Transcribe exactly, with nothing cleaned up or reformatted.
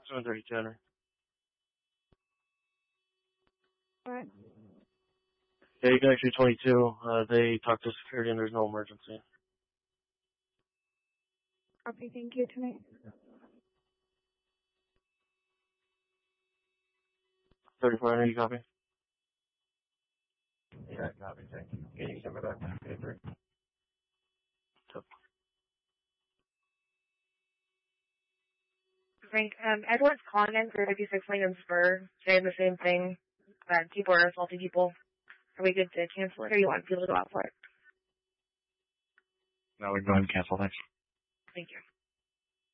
seven thirty-two, Henry. Alright. Yeah, you can actually twenty-two. Uh, they talked to security and there's no emergency. Okay, thank you tonight. thirty-four, Henry, you copy? Yeah, copy, thank you. Can you send me that paper? Yep. Frank, um, Edward's calling in for fifty-six Lincoln Spur, saying the same thing, that people are assaulting people. Are we good to cancel it, or you want people to go out for it? No, we can go ahead and cancel, thanks. Thank you.